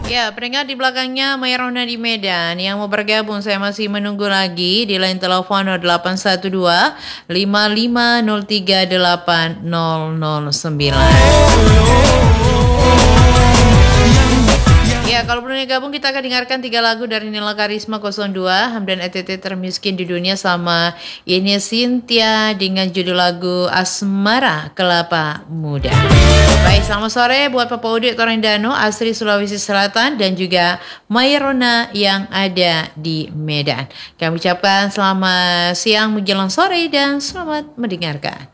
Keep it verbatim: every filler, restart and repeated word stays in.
Ya, peringkat di belakangnya Mairona di Medan. Yang mau bergabung saya masih menunggu lagi di line telepon nol delapan satu dua lima lima nol tiga delapan nol nol sembilan. Ya, kalau belum gabung kita akan dengarkan tiga lagu dari Nela Karisma nol dua, Hamdan E T T termiskin di dunia, sama ini Cynthia dengan judul lagu Asmara Kelapa Muda. Baik, selamat sore buat Papa Udik Torendano, Asri Sulawesi Selatan, dan juga Mairona yang ada di Medan. Kami ucapkan selamat siang menjelang sore dan selamat mendengarkan.